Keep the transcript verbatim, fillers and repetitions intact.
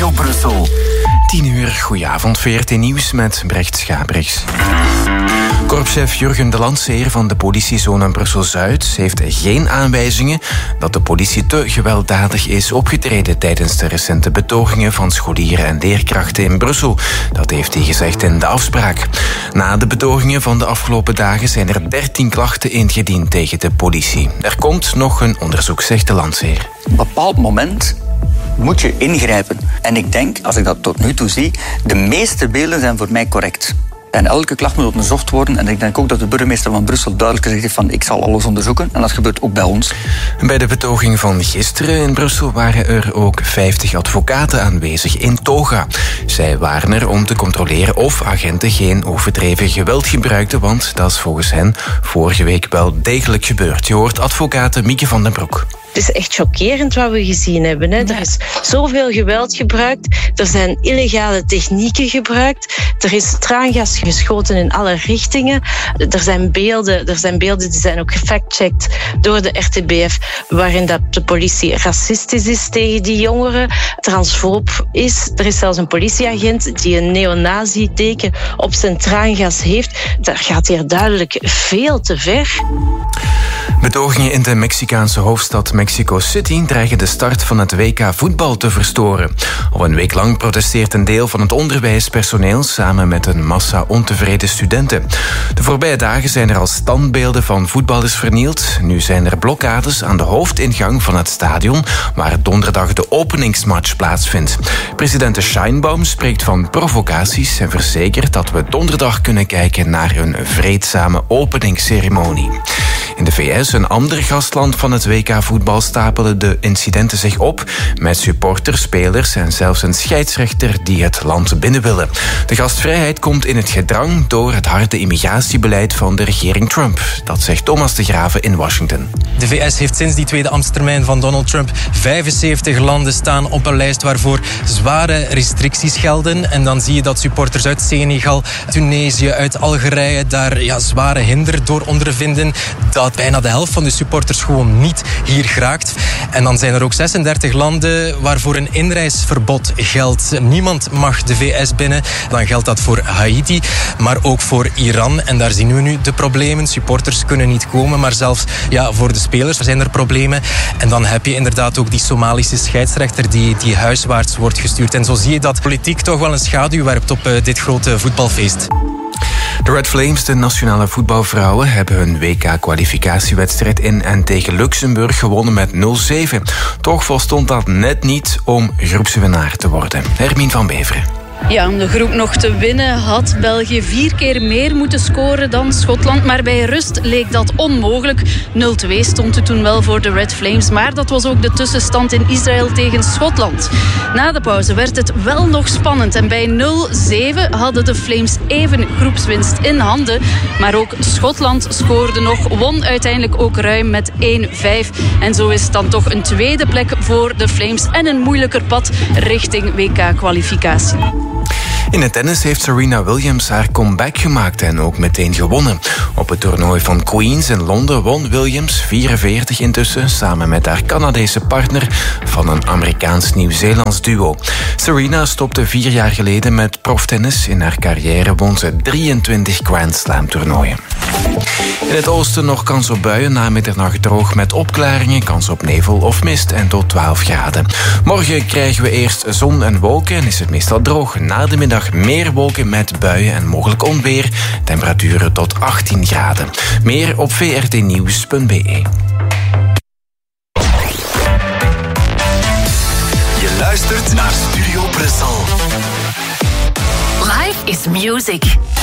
Radio Brussel. tien uur, goedenavond, V R T Nieuws met Brecht Schabriks. Korpschef Jurgen de Landseer van de politiezone Brussel-Zuid heeft geen aanwijzingen dat de politie te gewelddadig is opgetreden tijdens de recente betogingen van scholieren en leerkrachten in Brussel. Dat heeft hij gezegd in de afspraak. Na de betogingen van de afgelopen dagen zijn er dertien klachten ingediend tegen de politie. Er komt nog een onderzoek, zegt de Landseer. Op een bepaald moment moet je ingrijpen. En ik denk, als ik dat tot nu toe zie, de meeste beelden zijn voor mij correct. En elke klacht moet onderzocht worden. En ik denk ook dat de burgemeester van Brussel duidelijk gezegd heeft van ik zal alles onderzoeken. En dat gebeurt ook bij ons. Bij de betoging van gisteren in Brussel waren er ook vijftig advocaten aanwezig in toga. Zij waren er om te controleren of agenten geen overdreven geweld gebruikten, want dat is volgens hen vorige week wel degelijk gebeurd. Je hoort advocaat Mieke van den Broek. Het is echt chockerend wat we gezien hebben. Hè. Er is zoveel geweld gebruikt. Er zijn illegale technieken gebruikt. Er is traangas geschoten in alle richtingen. Er zijn beelden, er zijn beelden die zijn ook gefactcheckt door de R T B F, waarin dat de politie racistisch is tegen die jongeren, transfoob is. Er is zelfs een politieagent die een neonazi-teken op zijn traangas heeft. Dat gaat hier duidelijk veel te ver. Betogingen in de Mexicaanse hoofdstad Mexico City dreigen de start van het W K voetbal te verstoren. Al een week lang protesteert een deel van het onderwijspersoneel samen met een massa ontevreden studenten. De voorbije dagen zijn er al standbeelden van voetballers vernield. Nu zijn er blokkades aan de hoofdingang van het stadion waar donderdag de openingsmatch plaatsvindt. President Scheinbaum spreekt van provocaties en verzekert dat we donderdag kunnen kijken naar een vreedzame openingsceremonie. In de V S, een ander gastland van het W K voetbal, stapelen de incidenten zich op met supporters, spelers en zelfs een scheidsrechter die het land binnen willen. De gastvrijheid komt in het gedrang door het harde immigratiebeleid van de regering Trump. Dat zegt Thomas de Graven in Washington. De V S heeft sinds die tweede ambtstermijn van Donald Trump vijfenzeventig landen staan op een lijst waarvoor zware restricties gelden. En dan zie je dat supporters uit Senegal, Tunesië, uit Algerije daar ja, zware hinder door ondervinden. Dat bijna de helft van de supporters gewoon niet hier geraakt. En dan zijn er ook zesendertig landen waarvoor een inreisverbod geldt. Niemand mag de V S binnen. Dan geldt dat voor Haiti, maar ook voor Iran. En daar zien we nu de problemen. Supporters kunnen niet komen, maar zelfs ja, voor de spelers zijn er problemen. En dan heb je inderdaad ook die Somalische scheidsrechter die, die huiswaarts wordt gestuurd. En zo zie je dat politiek toch wel een schaduw werpt op uh, dit grote voetbalfeest. De Red Flames, de nationale voetbalvrouwen, hebben hun W K-kwalificatiewedstrijd in en tegen Luxemburg gewonnen met nul zeven. Toch volstond dat net niet om groepswinnaar te worden. Hermine van Beveren. Ja, om de groep nog te winnen had België vier keer meer moeten scoren dan Schotland. Maar bij rust leek dat onmogelijk. nul twee stond het toen wel voor de Red Flames. Maar dat was ook de tussenstand in Israël tegen Schotland. Na de pauze werd het wel nog spannend. En bij nul zeven hadden de Flames even groepswinst in handen. Maar ook Schotland scoorde nog. Won uiteindelijk ook ruim met één vijf. En zo is het dan toch een tweede plek voor de Flames. En een moeilijker pad richting W K-kwalificatie. In het tennis heeft Serena Williams haar comeback gemaakt en ook meteen gewonnen. Op het toernooi van Queens in Londen won Williams vierenveertig intussen samen met haar Canadese partner van een Amerikaans-Nieuw-Zeelands duo. Serena stopte vier jaar geleden met proftennis. In haar carrière won ze drieëntwintig Grand Slam toernooien. In het oosten nog kans op buien, na middernacht droog met opklaringen, kans op nevel of mist en tot twaalf graden. Morgen krijgen we eerst zon en wolken en is het meestal droog. Na de middag meer wolken met buien en mogelijk onweer. Temperaturen tot achttien graden. Meer op v r t nieuws punt b e. Je luistert naar Studio Brussel. Life is music.